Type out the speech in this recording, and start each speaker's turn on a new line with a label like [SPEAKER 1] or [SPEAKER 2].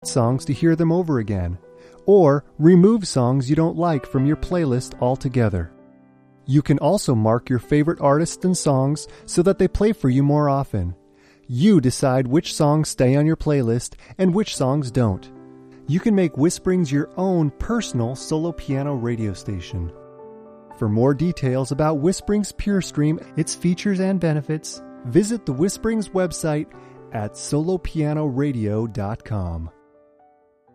[SPEAKER 1] songs to hear them over again, or remove songs you don't like from your playlist altogether. You can also mark your favorite artists and songs so that they play for you more often. You decide which songs stay on your playlist and which songs don't. You can make Whisperings your own personal solo piano radio station. For more details about Whisperings PureStream, its features and benefits, visit the Whisperings website at solopianoradio.com.